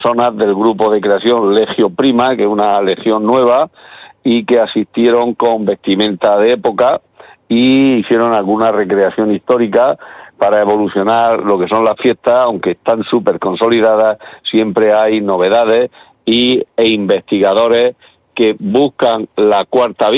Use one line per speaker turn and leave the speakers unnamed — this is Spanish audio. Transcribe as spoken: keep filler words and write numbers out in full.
personas del grupo de creación Legio Prima, que es una legión nueva, y que asistieron con vestimenta de época y hicieron alguna recreación histórica para evolucionar lo que son las fiestas, aunque están súper consolidadas, siempre hay novedades y, e investigadores que buscan la cuarta vida.